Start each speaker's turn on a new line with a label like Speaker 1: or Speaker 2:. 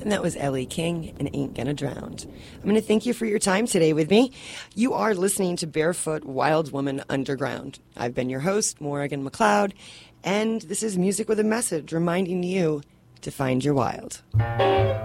Speaker 1: And that was Ellie King and Ain't Gonna Drown. I'm going to thank you for your time today with me. You are listening to Barefoot Wild Woman Underground. I've been your host, Morrigan McLeod, and this is Music with a Message reminding you to find your wild.